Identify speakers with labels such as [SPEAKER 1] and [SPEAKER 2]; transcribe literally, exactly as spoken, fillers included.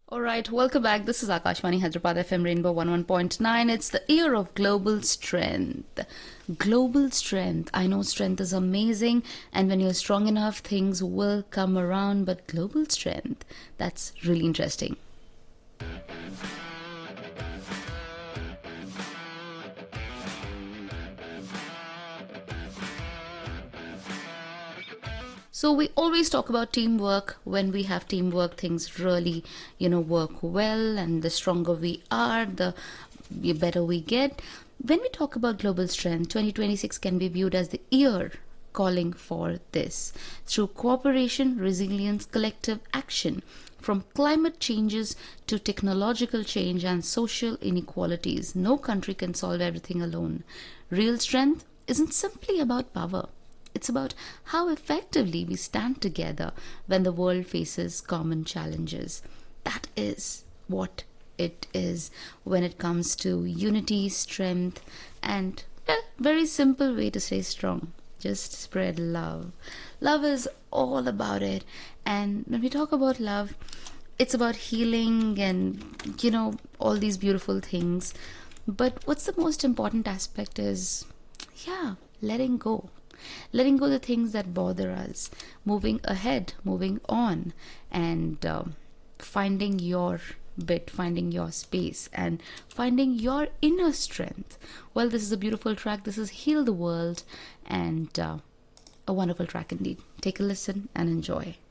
[SPEAKER 1] All right, welcome back. This is Akashvani Hyderabad F M Rainbow one oh one point nine. It's the year of global strength. Global strength. I know strength is amazing, and when you're strong enough, things will come around. But global strength, that's really interesting. So we always talk about teamwork. When we have teamwork, things really, you know, work well, and the stronger we are, the better we get. When we talk about global strength, twenty twenty-six can be viewed as the year calling for this. Through cooperation, resilience, collective action, from climate changes to technological change and social inequalities, no country can solve everything alone. Real strength isn't simply about power. It's about how effectively we stand together when the world faces common challenges. That is what it is when it comes to unity, strength, and a very simple way to stay strong. Just spread love. Love is all about it. And when we talk about love, it's about healing and, you know, all these beautiful things. But what's the most important aspect is, yeah, letting go. Letting go the things that bother us, moving ahead, moving on, and um, finding your bit, finding your space, and finding your inner strength. Well, this is a beautiful track. This is Heal the World, and uh, a wonderful track indeed. Take a listen and enjoy.